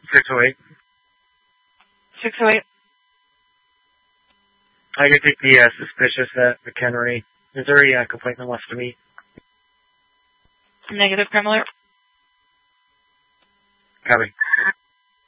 608. 608. I can take the suspicious at McHenry. Is there a complaint that wants to meet? Negative, Crime Alert. Copy.